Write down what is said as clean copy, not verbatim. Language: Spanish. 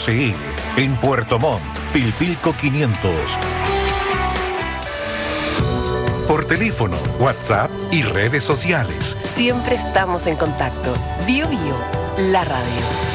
Sí, en Puerto Montt, Pilpilco 500. Por teléfono, WhatsApp y redes sociales. Siempre estamos en contacto. Bio Bio, la radio.